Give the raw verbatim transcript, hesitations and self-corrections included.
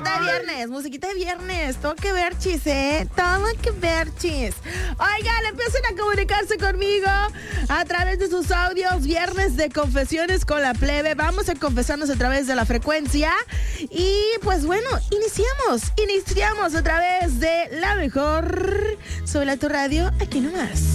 musiquita de viernes, musiquita de viernes. Todo que ver, chis, ¿eh? Todo que ver, chis. Oigan, empiecen a comunicarse conmigo a través de sus audios. Viernes de confesiones con la plebe. Vamos a confesarnos a través de la frecuencia. Y pues bueno, iniciamos. Iniciamos a través de la mejor sobre la tu radio. Aquí nomás.